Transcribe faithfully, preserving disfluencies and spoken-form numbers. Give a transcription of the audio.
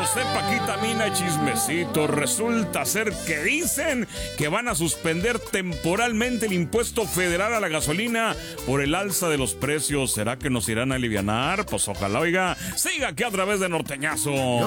José Paquita Mina, chismecito. Resulta ser que dicen que van a suspender temporalmente el impuesto federal a la gasolina por el alza de los precios. ¿Será que nos irán a alivianar? Pues ojalá, oiga. Siga aquí a través de Norteñazo.